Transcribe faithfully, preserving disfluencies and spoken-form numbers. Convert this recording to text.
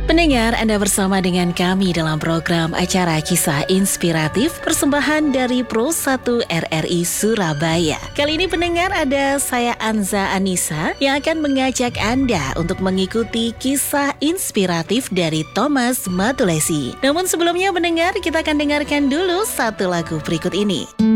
Pendengar, Anda bersama dengan kami dalam program acara Kisah Inspiratif persembahan dari Pro satu R R I Surabaya. Kali ini pendengar, ada saya Anza Anissa yang akan mengajak Anda untuk mengikuti kisah inspiratif dari Thomas Matulesi. Namun sebelumnya pendengar, kita akan dengarkan dulu satu lagu berikut ini.